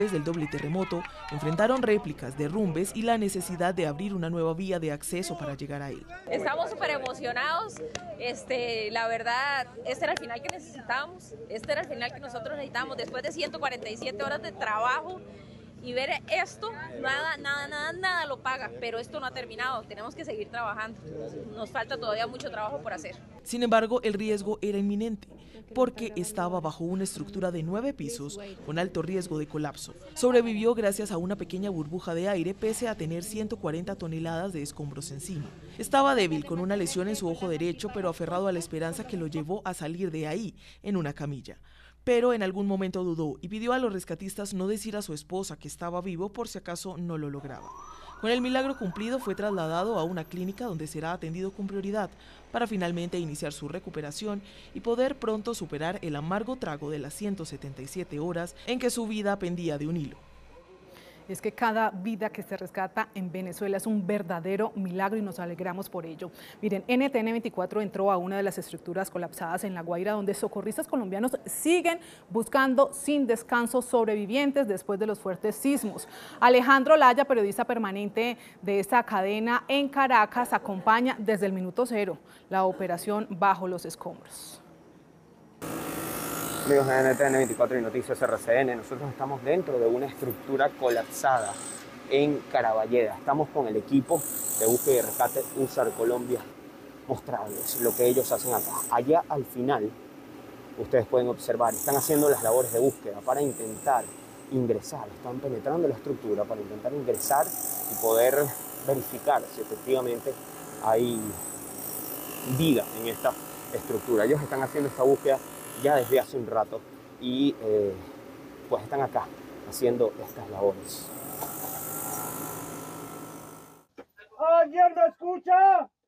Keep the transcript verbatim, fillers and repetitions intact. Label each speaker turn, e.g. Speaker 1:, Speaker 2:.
Speaker 1: del doble terremoto enfrentaron réplicas, derrumbes y la necesidad de abrir una nueva vía de acceso para llegar a él.
Speaker 2: Estamos súper emocionados, este, la verdad, este era el final que necesitábamos, este era el final que nosotros necesitábamos después de ciento cuarenta y siete horas de trabajo. Y ver esto, nada, nada, nada, nada lo paga, pero esto no ha terminado, tenemos que seguir trabajando, nos falta todavía mucho trabajo por hacer.
Speaker 1: Sin embargo, el riesgo era inminente, porque estaba bajo una estructura de nueve pisos con alto riesgo de colapso. Sobrevivió gracias a una pequeña burbuja de aire pese a tener ciento cuarenta toneladas de escombros encima. Estaba débil con una lesión en su ojo derecho, pero aferrado a la esperanza que lo llevó a salir de ahí en una camilla. Pero en algún momento dudó y pidió a los rescatistas no decir a su esposa que estaba vivo por si acaso no lo lograba. Con el milagro cumplido fue trasladado a una clínica donde será atendido con prioridad para finalmente iniciar su recuperación y poder pronto superar el amargo trago de las ciento setenta y siete horas en que su vida pendía de un hilo.
Speaker 3: Es que cada vida que se rescata en Venezuela es un verdadero milagro y nos alegramos por ello. Miren, N T N veinticuatro entró a una de las estructuras colapsadas en La Guaira, donde socorristas colombianos siguen buscando sin descanso sobrevivientes después de los fuertes sismos. Alejandro Laya, periodista permanente de esta cadena en Caracas, acompaña desde el minuto cero la operación Bajo los Escombros.
Speaker 4: Amigos de N T N veinticuatro y Noticias R C N, nosotros estamos dentro de una estructura colapsada en Caraballeda. Estamos con el equipo de búsqueda y rescate U S A R Colombia, mostrarles lo que ellos hacen acá. Allá al final, ustedes pueden observar, están haciendo las labores de búsqueda para intentar ingresar, están penetrando la estructura para intentar ingresar y poder verificar si efectivamente hay vida en esta estructura. Ellos están haciendo esta búsqueda ya desde hace un rato y eh, pues están acá haciendo estas labores.
Speaker 5: ¿Alguien me escucha?